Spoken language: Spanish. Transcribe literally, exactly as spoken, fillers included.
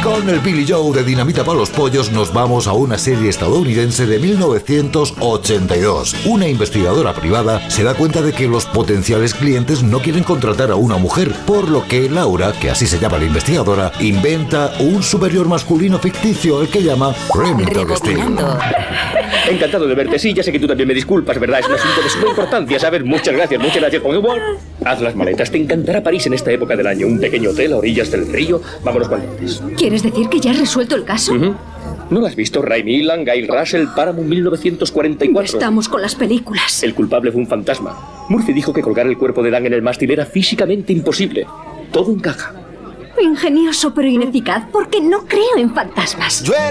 Con el Billy Joe de Dinamita para los Pollos nos vamos a una serie estadounidense de mil novecientos ochenta y dos. Una investigadora privada se da cuenta de que los potenciales clientes no quieren contratar a una mujer, por lo que Laura, que así se llama la investigadora, inventa un superior masculino ficticio al que llama Remington Steele. Encantado de verte. Sí, ya sé que tú también me disculpas, ¿verdad? Es un asunto de suma importancia, ¿sabes? Muchas gracias, muchas gracias. Con igual. Haz las maletas. Te encantará París en esta época del año. Un pequeño hotel a orillas del río. Vámonos cuando antes. ¿Quieres decir que ya has resuelto el caso? Uh-huh. ¿No lo has visto? Ray Milland, Gail Russell, Paramount mil novecientos cuarenta y cuatro. Estamos con las películas. El culpable fue un fantasma. Murphy dijo que colgar el cuerpo de Dan en el mástil era físicamente imposible. Todo encaja. Ingenioso pero ineficaz, porque no creo en fantasmas.